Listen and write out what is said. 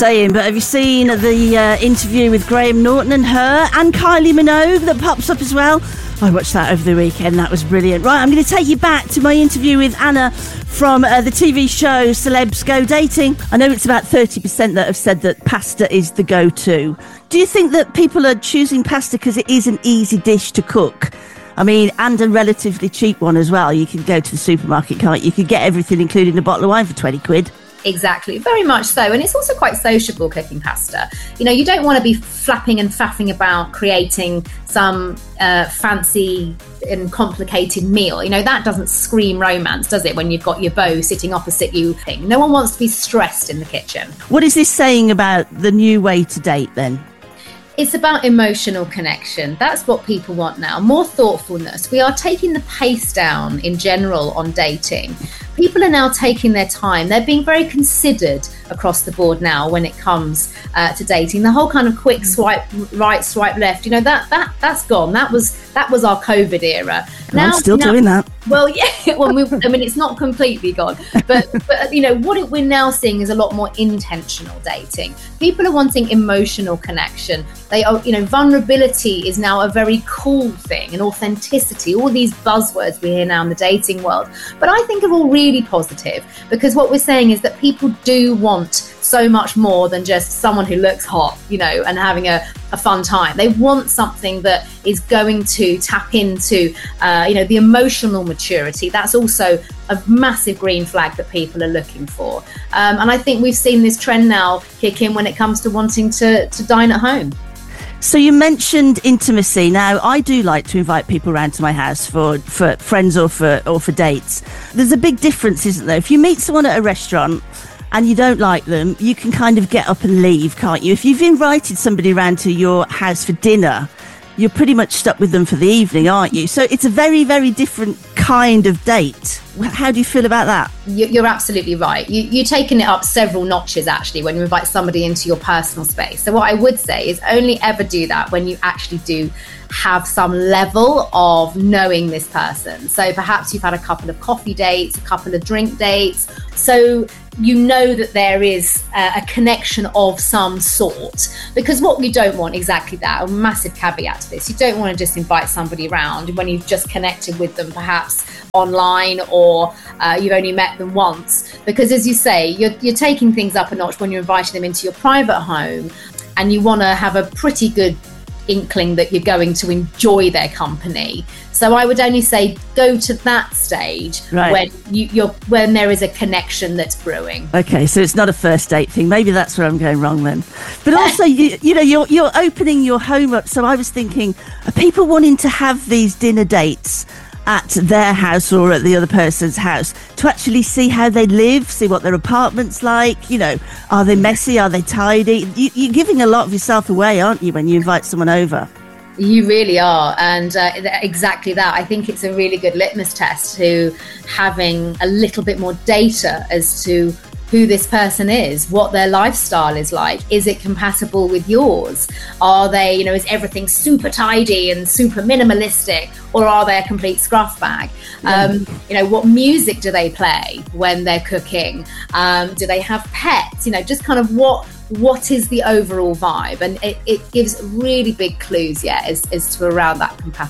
Saying, but have you seen the interview with Graham Norton and her and Kylie Minogue that pops up as well? I watched that over the weekend. That was brilliant. Right, I'm going to take you back to my interview with Anna from the TV show Celebs Go Dating. I know it's about 30% that have said that pasta is the go-to. Do you think that people are choosing pasta because it is an easy dish to cook? I mean, and a relatively cheap one as well. You can go to the supermarket, can't you? You could get everything, including a bottle of wine, for 20 quid. Exactly, very much so. And it's also quite sociable, cooking pasta. You know, you don't want to be flapping and faffing about creating some fancy and complicated meal. You know, that doesn't scream romance, does it, when you've got your beau sitting opposite you? No one wants to be stressed in the kitchen. What is this saying about the new way to date then? It's about emotional connection. That's what people want now. More thoughtfulness. We are taking the pace down in general on dating. People are now taking their time. They're being very considered across the board now when it comes to dating. The whole kind of quick swipe right, swipe left, you know, that's gone. That was our COVID era. Now, I'm still doing that. Well, yeah. Well, I mean, it's not completely gone, but you know what we're now seeing is a lot more intentional dating. People are wanting emotional connection. They are, you know, vulnerability is now a very cool thing, and authenticity. All these buzzwords we hear now in the dating world, but I think are all really positive, because what we're saying is that people do want so much more than just someone who looks hot, you know, and having a fun time. They want something that is going to tap into, you know, the emotional maturity. That's also a massive green flag that people are looking for. And I think we've seen this trend now kick in when it comes to wanting to dine at home. So you mentioned intimacy. Now, I do like to invite people around to my house for friends or for dates. There's a big difference, isn't there? If you meet someone at a restaurant and you don't like them, you can kind of get up and leave, can't you? If you've invited somebody around to your house for dinner, you're pretty much stuck with them for the evening, aren't you? So it's a very, very different kind of date. How do you feel about that? You're absolutely right. You're taking it up several notches, actually, when you invite somebody into your personal space. So what I would say is only ever do that when you actually do have some level of knowing this person. So perhaps you've had a couple of coffee dates, a couple of drink dates. So you know that there is a connection of some sort, because what you don't want, exactly that, a massive caveat to this, you don't want to just invite somebody around when you've just connected with them perhaps online, or you've only met them once, because as you say, you're taking things up a notch when you're inviting them into your private home, and you want to have a pretty good inkling that you're going to enjoy their company. So I would only say go to that stage, right, when there is a connection that's brewing. Okay, so it's not a first date thing. Maybe that's where I'm going wrong then. But also, you know, you're opening your home up. So I was thinking, are people wanting to have these dinner dates at their house or at the other person's house to actually see how they live, see what their apartment's like? You know, are they messy? Are they tidy? You're giving a lot of yourself away, aren't you, when you invite someone over? You really are. And exactly that. I think it's a really good litmus test to having a little bit more data as to who this person is, what their lifestyle is like. Is it compatible with yours? Are they, you know, is everything super tidy and super minimalistic, or are they a complete scruff bag? You know, what music do they play when they're cooking? Do they have pets? You know, just kind of what is the overall vibe? And it gives really big clues, as to around that compatibility.